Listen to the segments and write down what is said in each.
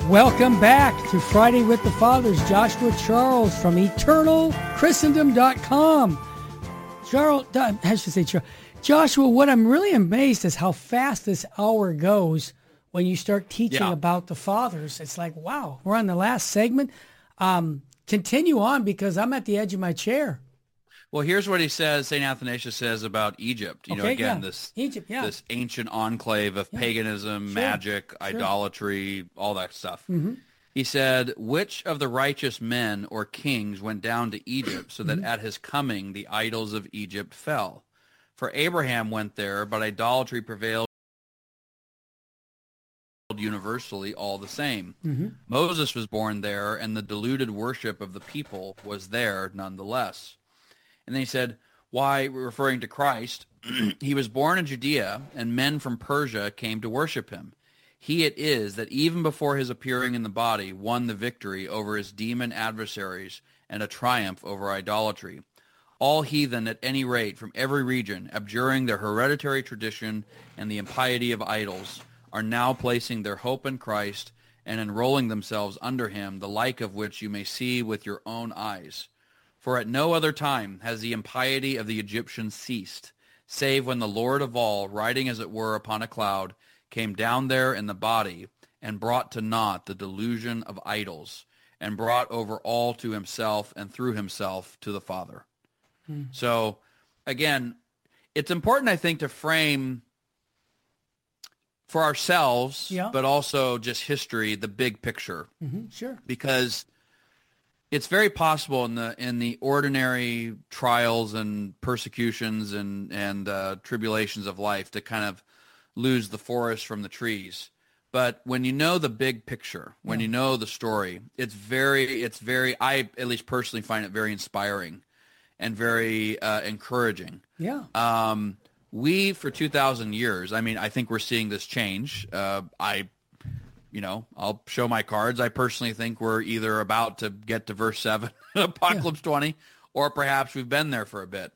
Welcome back to Friday with the Fathers. Joshua Charles from EternalChristendom.com. Joshua, what I'm really amazed is how fast this hour goes when you start teaching about the Fathers. It's like, wow, we're on the last segment. Continue on because I'm at the edge of my chair. Well, here's what he says, St. Athanasius says about Egypt. This ancient enclave of paganism, magic, idolatry, all that stuff. Mm-hmm. He said, which of the righteous men or kings went down to Egypt so that at his coming the idols of Egypt fell? For Abraham went there, but idolatry prevailed universally all the same. Mm-hmm. Moses was born there, and the deluded worship of the people was there nonetheless. And then he said, why, referring to Christ, he was born in Judea, and men from Persia came to worship him. He it is that even before his appearing in the body won the victory over his demon adversaries and a triumph over idolatry. All heathen at any rate from every region, abjuring their hereditary tradition and the impiety of idols, are now placing their hope in Christ and enrolling themselves under him, the like of which you may see with your own eyes. For at no other time has the impiety of the Egyptians ceased, save when the Lord of all, riding as it were upon a cloud, came down there in the body and brought to naught the delusion of idols, and brought over all to himself and through himself to the Father. So, again, it's important, I think, to frame for ourselves, but also just history, the big picture. Mm-hmm, sure. Because it's very possible in the ordinary trials and persecutions and tribulations of life to kind of lose the forest from the trees. But when you know the big picture, when you know the story, it's very, I at least personally find it very inspiring and very encouraging. Yeah. We, for 2,000 years, I mean, I think we're seeing this change. I'll show my cards. I personally think we're either about to get to verse 7, Apocalypse 20, or perhaps we've been there for a bit.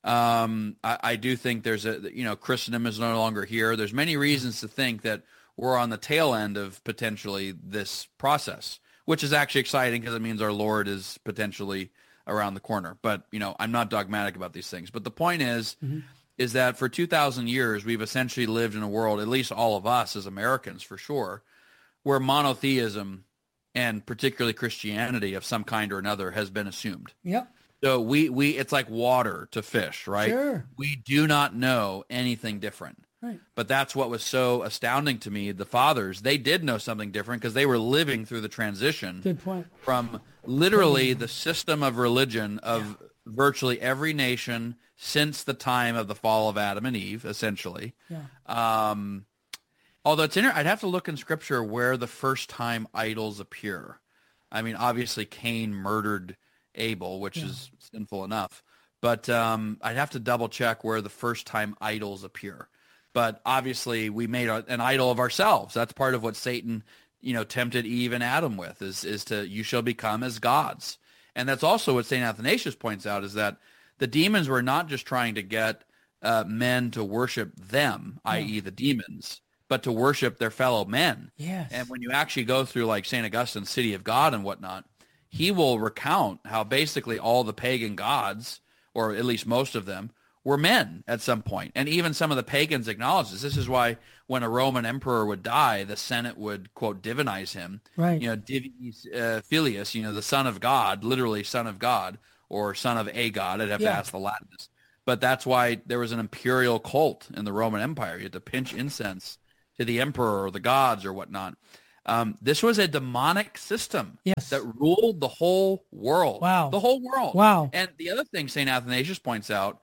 I do think there's Christendom is no longer here. There's many reasons to think that we're on the tail end of potentially this process, which is actually exciting because it means our Lord is potentially around the corner. But, I'm not dogmatic about these things. But the point is that for 2,000 years, we've essentially lived in a world, at least all of us as Americans for sure, where monotheism and particularly Christianity of some kind or another has been assumed. Yep. So we it's like water to fish, right? Sure. We do not know anything different. Right. But that's what was so astounding to me. The fathers, they did know something different because they were living through the transition. Good point. From literally the system of religion of virtually every nation since the time of the fall of Adam and Eve, essentially. Yeah. Although it's I'd have to look in Scripture where the first time idols appear. I mean, obviously Cain murdered Abel, which is sinful enough. But I'd have to double check where the first time idols appear. But obviously we made an idol of ourselves. That's part of what Satan, tempted Eve and Adam with is to, you shall become as gods. And that's also what St. Athanasius points out, is that the demons were not just trying to get men to worship them, i.e. the demons, but to worship their fellow men. Yes. And when you actually go through like St. Augustine's City of God and whatnot, he will recount how basically all the pagan gods, or at least most of them, were men at some point. And even some of the pagans acknowledge this. This is why when a Roman emperor would die, the Senate would, quote, divinize him. Right. Divinis filius, the son of God, literally son of God, or son of a god. I'd have to ask the Latinists. But that's why there was an imperial cult in the Roman Empire. You had to pinch incense to the emperor or the gods or whatnot. This was a demonic system that ruled the whole world. Wow. The whole world. Wow. And the other thing St. Athanasius points out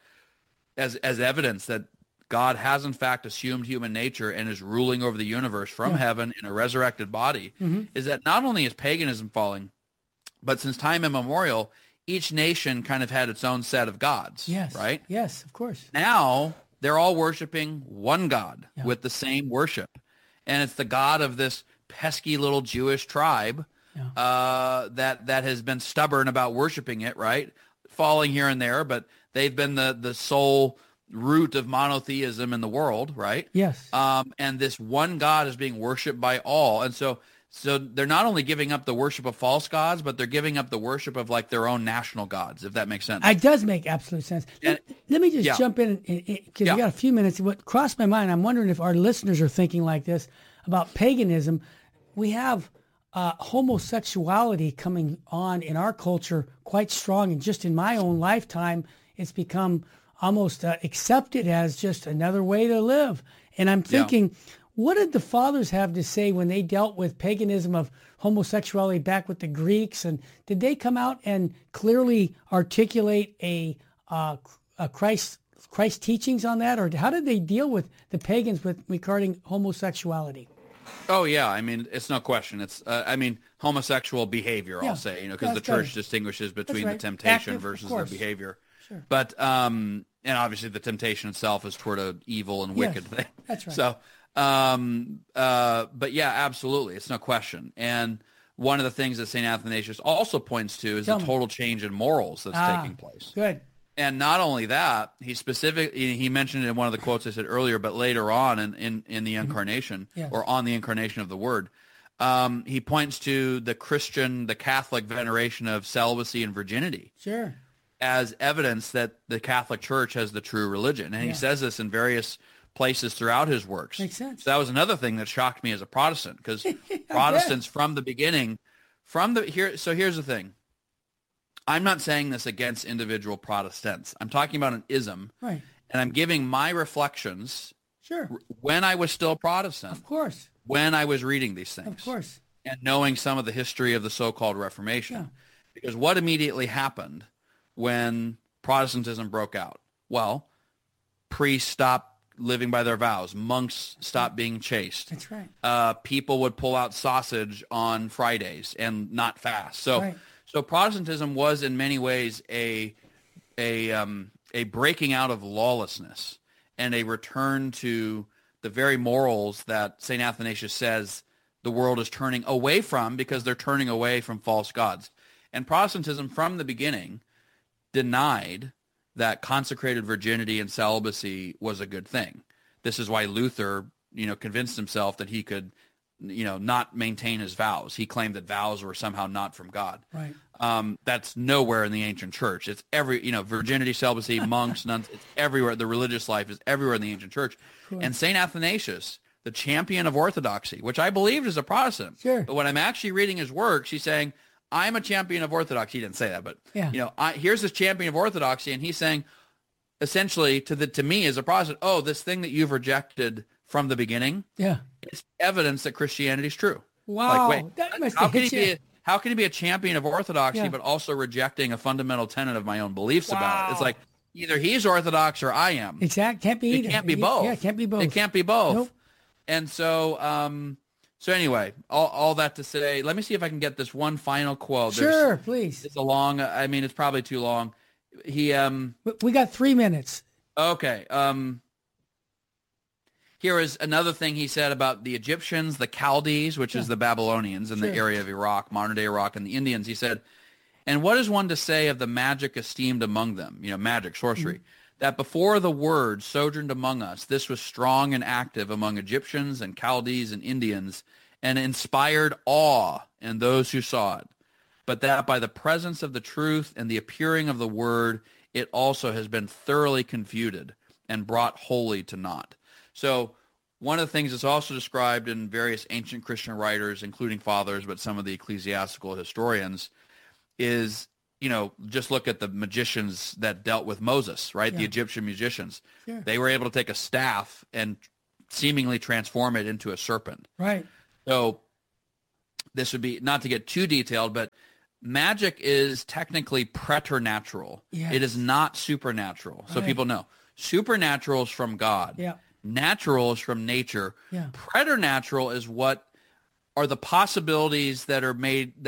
as evidence that God has in fact assumed human nature and is ruling over the universe from heaven in a resurrected body is that not only is paganism falling, but since time immemorial, each nation kind of had its own set of gods. Yes. Right? Yes, of course. Now they're all worshiping one God with the same worship. And it's the God of this pesky little Jewish tribe that has been stubborn about worshiping it, right? Falling here and there, but they've been the sole root of monotheism in the world, right? Yes. And this one God is being worshipped by all. And so So they're not only giving up the worship of false gods, but they're giving up the worship of like their own national gods, if that makes sense. It does make absolute sense. And, let me just jump in because we got a few minutes. What crossed my mind, I'm wondering if our listeners are thinking like this about paganism. We have homosexuality coming on in our culture quite strong, and just in my own lifetime, it's become almost accepted as just another way to live. And I'm thinking, what did the fathers have to say when they dealt with paganism of homosexuality back with the Greeks? And did they come out and clearly articulate a Christ teachings on that? Or how did they deal with the pagans regarding homosexuality? Oh, yeah. I mean, it's no question. It's, homosexual behavior, I'll say, because the church distinguishes between the temptation versus the behavior. Sure. But, and obviously the temptation itself is toward an evil and wicked thing. That's right. So, but yeah, absolutely. It's no question. And one of the things that St. Athanasius also points to is the total change in morals that's taking place. Good. And not only that, he mentioned it in one of the quotes I said earlier, but later on in the incarnation or on the incarnation of the word, he points to the Catholic veneration of celibacy and virginity. Sure. As evidence that the Catholic Church has the true religion. And he says this in various places throughout his works. Makes sense. So that was another thing that shocked me as a Protestant, because Protestants from the beginning, here's the thing. I'm not saying this against individual Protestants. I'm talking about an ism. Right. And I'm giving my reflections when I was still Protestant. Of course. When I was reading these things. Of course. And knowing some of the history of the so-called Reformation. Yeah. Because what immediately happened when Protestantism broke out? Well, priests stopped living by their vows. Monks stopped being chaste. That's right. People would pull out sausage on Fridays and not fast. So Protestantism was in many ways a breaking out of lawlessness and a return to the very morals that St. Athanasius says the world is turning away from, because they're turning away from false gods. And Protestantism from the beginning denied that consecrated virginity and celibacy was a good thing. This is why Luther, convinced himself that he could, not maintain his vows. He claimed that vows were somehow not from God. Right. That's nowhere in the ancient church. It's virginity, celibacy, monks, nuns, it's everywhere. The religious life is everywhere in the ancient church. Cool. And St. Athanasius, the champion of orthodoxy, which I believed as a Protestant. Sure. But when I'm actually reading his works, he's saying, I'm a champion of orthodoxy. He didn't say that, but here's this champion of orthodoxy, and he's saying, essentially, to me as a Protestant, this thing that you've rejected from the beginning, it's evidence that Christianity is true. Wow, like, wait, that must how can he be a champion of orthodoxy but also rejecting a fundamental tenet of my own beliefs about it? It's like either he's orthodox or I am. Exactly, can't be either. It can't be both. Yeah, it can't be both. It can't be both. Nope. And so, so anyway, all that to say, let me see if I can get this one final quote. Sure, please. It's a long. It's probably too long. We got 3 minutes. Okay. Here is another thing he said about the Egyptians, the Chaldees, which is the Babylonians in the area of Iraq, modern-day Iraq, and the Indians. He said, and what is one to say of the magic esteemed among them, magic, sorcery, that before the word sojourned among us, this was strong and active among Egyptians and Chaldees and Indians, and inspired awe in those who saw it, but that by the presence of the truth and the appearing of the word, it also has been thoroughly confuted and brought wholly to naught. So one of the things that's also described in various ancient Christian writers, including fathers, but some of the ecclesiastical historians, is, just look at the magicians that dealt with Moses, right? The Egyptian magicians. Sure. They were able to take a staff and seemingly transform it into a serpent. Right. So this would be, not to get too detailed, but magic is technically preternatural. Yes. It is not supernatural. So people know. Supernatural is from God. Yeah. Natural is from nature. Yeah. Preternatural is what are the possibilities that are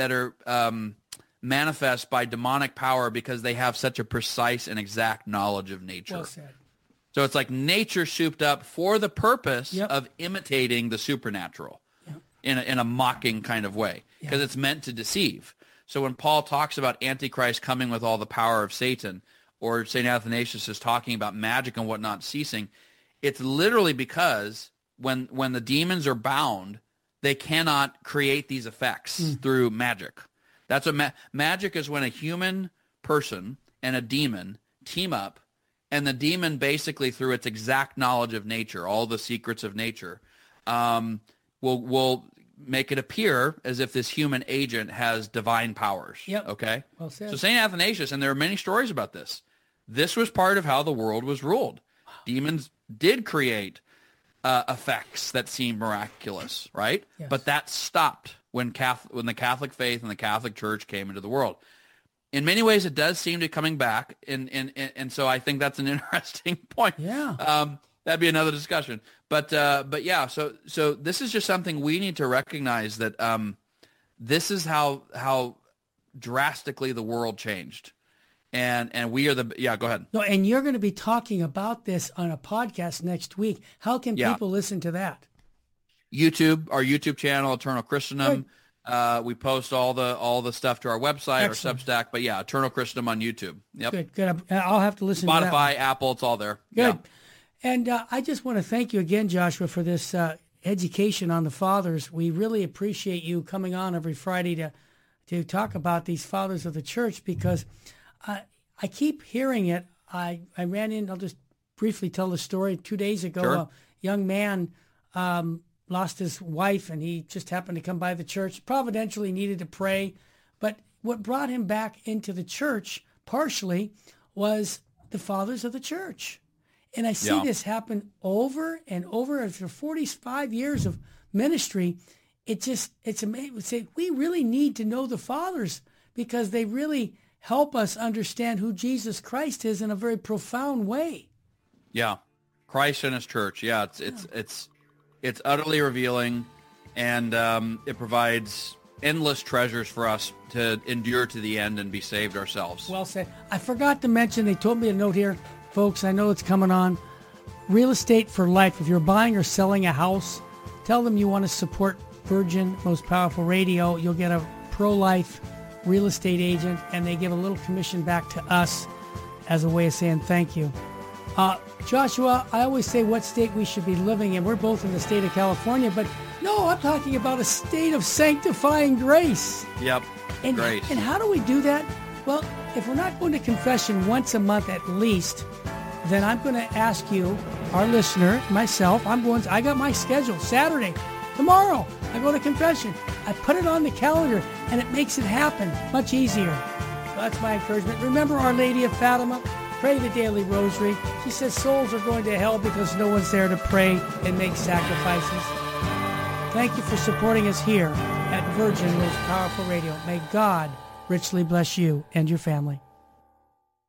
manifest by demonic power because they have such a precise and exact knowledge of nature. Well said. So it's like nature souped up for the purpose of imitating the supernatural in a mocking kind of way, because it's meant to deceive. So when Paul talks about Antichrist coming with all the power of Satan, or St. Athanasius is talking about magic and whatnot ceasing, it's literally because when the demons are bound, they cannot create these effects through magic. That's what magic is, when a human person and a demon team up, and the demon basically, through its exact knowledge of nature, all the secrets of nature, will make it appear as if this human agent has divine powers. Yep. Okay? Well said. So St. Athanasius, and there are many stories about this, this was part of how the world was ruled. Demons did create effects that seemed miraculous, right? Yes. But that stopped when the Catholic faith and the Catholic Church came into the world. In many ways, it does seem to be coming back, and so I think that's an interesting point. Yeah. That'd be another discussion. But yeah, so this is just something we need to recognize, that this is how drastically the world changed. And we are go ahead. No, and you're going to be talking about this on a podcast next week. How can people listen to that? Our YouTube channel, Eternal Christendom. We post all the stuff to our website, Excellent. Our Substack. But yeah, Eternal Christendom on YouTube. Yep. Good. I'll have to listen to that. Spotify, Apple, it's all there. Good. Yeah. And I just want to thank you again, Joshua, for this education on the fathers. We really appreciate you coming on every Friday to talk about these fathers of the church, because I keep hearing it. I ran in, I'll just briefly tell the story. 2 days ago, Sure. A young man lost his wife, and he just happened to come by the church. Providentially needed to pray. But what brought him back into the church partially was the fathers of the church. And I see this happen over and over. After 45 years of ministry, it's amazing. We really need to know the fathers, because they really help us understand who Jesus Christ is in a very profound way. Yeah. Christ and his church. Yeah. It's utterly revealing, and it provides endless treasures for us to endure to the end and be saved ourselves. Well said. I forgot to mention, they told me a note here, folks, I know it's coming on. Real Estate for Life. If you're buying or selling a house, tell them you want to support Virgin Most Powerful Radio. You'll get a pro-life real estate agent, and they give a little commission back to us as a way of saying thank you. Joshua, I always say what state we should be living in. We're both in the state of California, but no, I'm talking about a state of sanctifying grace. Yep, grace. And how do we do that? Well, if we're not going to confession once a month at least, then I'm going to ask you, our listener, myself, I got my schedule. Saturday, tomorrow, I go to confession. I put it on the calendar, and it makes it happen much easier. So that's my encouragement. Remember Our Lady of Fatima? Pray the daily rosary. She says souls are going to hell because no one's there to pray and make sacrifices. Thank you for supporting us here at Virgin Most Powerful Radio. May God richly bless you and your family.